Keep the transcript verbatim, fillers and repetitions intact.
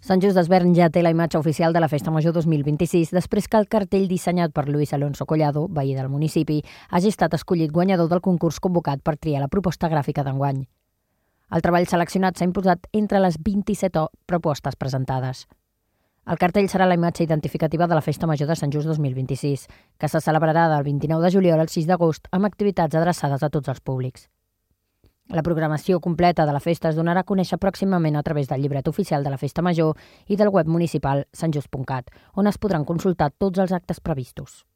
Sant Just Desvern ja té la imatge oficial de la Festa Major dos mil vint-i-sis després que el cartell dissenyat per Luis Alonso Collado, veí del municipi, hagi estat escollit guanyador del concurs convocat per triar la proposta gràfica d'enguany. El treball seleccionat s'ha imposat entre les vint-i-set propostes presentades. El cartell serà la imatge identificativa de la Festa Major de Sant Just dos mil vint-i-sis, que se celebrarà del vint-i-nou de juliol al sis d'agost amb activitats adreçades a tots els públics. La programació completa de la festa es donarà a conèixer pròximament a través del llibret oficial de la Festa Major i del web municipal sant just punt cat, on es podran consultar tots els actes previstos.